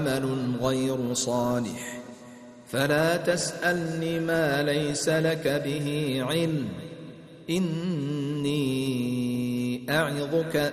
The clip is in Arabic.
عمل غير صالح فلا تسألني ما ليس لك به علم إني أعظك